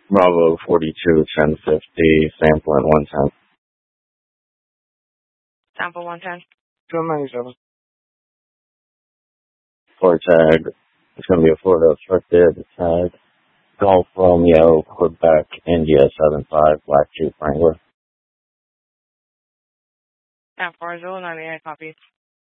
Bravo 42 1050, sample at 110. Sample 110. 297. For tag, it's going to be a Florida obstructed tag. Golf Romeo, Quebec, India 75, Black Jeep Wrangler. At 4098, copy.